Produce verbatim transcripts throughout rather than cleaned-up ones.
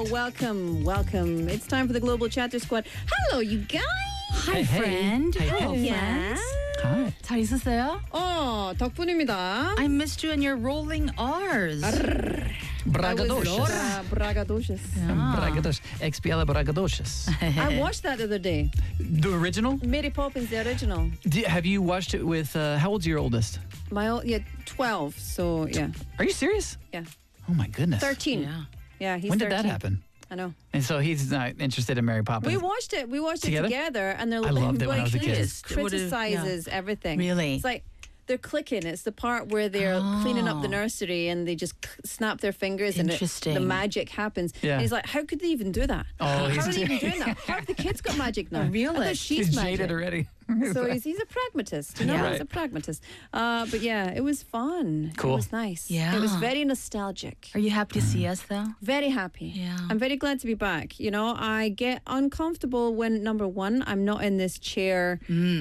welcome, welcome. It's time for the Global Chatter Squad. Hello, you guys. Hi, friend. Hey, Hello, hey. friends. Hi. 잘 있었어요? 어, 덕분입니다. I missed you and your rolling R's. Bragadoshas. Bra- Bragadoshas. Bragadosh. Expiala Bragadoshas. I watched that the other day. The original? Mary Poppins, the original. Do, have you watched it with, uh, how old's your oldest? My old, yeah, twelve. So yeah, Are you serious? yeah, Oh my goodness. thirteen. Yeah. Yeah, he's When did thirteen. that happen? I know. And so he's not interested in Mary Poppins. We watched it. We watched Together? it together, and they're I loved it when I was a kid. It would've- criticizes everything. Really? It's like they're clicking. It's the part where they're cleaning up the nursery and they just c- snap their fingers and it, Interesting. the magic happens. Yeah. And he's like, how could they even do that? Oh, how he's are they even doing that? How have the kids got magic now? Really? I thought she's He's magic. jaded already. So he's, he's a pragmatist, you know, Yeah. he's a pragmatist. Uh, but yeah, it was fun. Cool. It was nice. Yeah. It was very nostalgic. Are you happy to see us, though? Very happy. Yeah. I'm very glad to be back. You know, I get uncomfortable when, number one, I'm not in this chair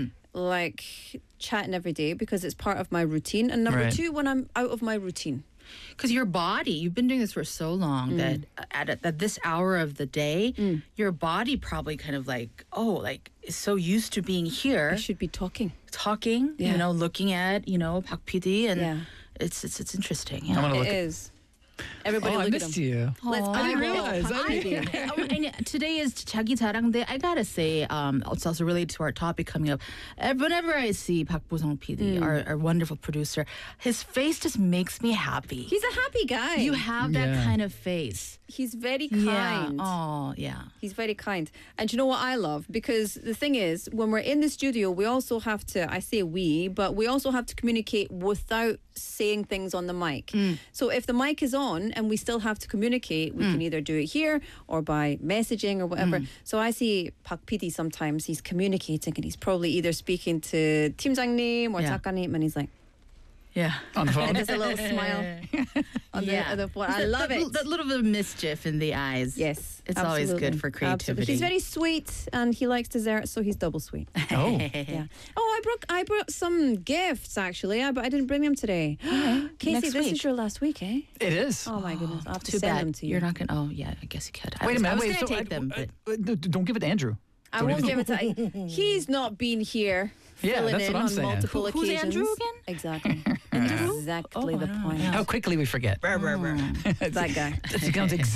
like chatting every day because it's part of my routine. And number Right. two, when I'm out of my routine. Because your body, you've been doing this for so long that at, at this hour of the day, your body probably kind of like, oh, like is so used to being here, I should be talking. talking, Yeah. you know, looking at, you know, Pak P D, and Yeah. it's, it's it's interesting. I Yeah. want to It look at is. Everybody Oh, I look at missed him. you. Let's Aw. I didn't eyeball realize. I Pak P didn't- D. Um, and today is 자기 자랑 day. I gotta say, um, it's also related to our topic coming up. Uh, Whenever I see Park Bo-sung P D, our, our wonderful producer, his face just makes me happy. He's a happy guy. You have that Yeah. kind of face. He's very Yeah. kind. Oh, yeah. He's very kind. And you know what I love? Because the thing is, when we're in the studio, we also have to, I say we, but we also have to communicate without saying things on the mic. So if the mic is on and we still have to communicate, we can either do it here or by messaging or whatever. So I see Pak P D sometimes, he's communicating and he's probably either speaking to 팀장님 or Yeah. 작가님 and he's like, Yeah. On the phone. and there's a little smile on the, Yeah. on the phone. I love that, it. That little bit of mischief in the eyes. Yes, It's always absolutely. good for Absolutely. creativity. He's very sweet and he likes dessert, so he's double sweet. Oh. Yeah. Oh, I brought I brought some gifts actually, I, but I didn't bring them today. Casey, Next this week. is your last week, eh? It is. Oh my goodness, I have to Too send bad. them to you. You're not going to. Oh, yeah, I guess you could. I Wait was, a minute. I was wait, going to so take I- them, I- but. uh, don't give it to Andrew. I Don't won't even- give it to. He's not been here. Yeah, filling that's in what I'm on saying. multiple Who- who's occasions. Andrew again? Exactly. Exactly Oh, the I don't know. point. Yeah. How quickly we forget. That guy. It becomes